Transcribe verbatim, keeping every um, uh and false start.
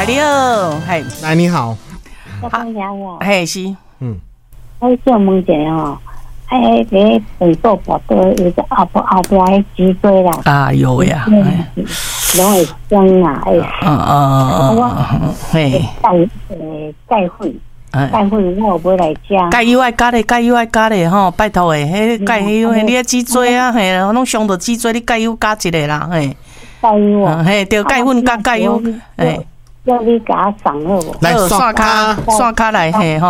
哎，你好，嘿， 来你好， 好， 嘿是， 嗯， 我想问一下吼，哎，迄个本座部队有个后后边迄脊椎啦， 啊有呀， 拢会伤啊，哎， 嗯嗯嗯，嘿， 钙诶钙粉，钙粉我有买来食， 钙油爱加咧，钙油爱加咧吼，拜托诶，迄钙油，你个脊椎啊，嘿，拢伤到脊椎，你钙油加一个啦，嘿， 钙油啊， 嘿，对，钙粉加钙油，嘿。 要你给他送好无？ 来刷卡，刷卡来嘿吼。